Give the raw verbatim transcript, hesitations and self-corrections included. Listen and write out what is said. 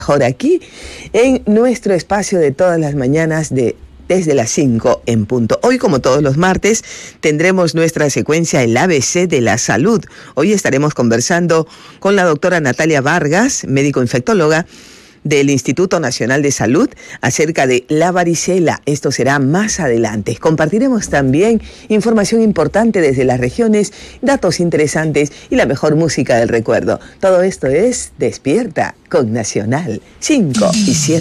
Mejor aquí en nuestro espacio de todas las mañanas de desde las cinco en punto. Hoy, como todos los martes, tendremos nuestra secuencia El A B C de la Salud. Hoy estaremos conversando con la doctora Natalia Vargas, médico infectóloga del Instituto Nacional de Salud, acerca de la varicela. Esto será más adelante. Compartiremos también información importante desde las regiones, datos interesantes y la mejor música del recuerdo. Todo esto es Despierta con Nacional cinco y siete.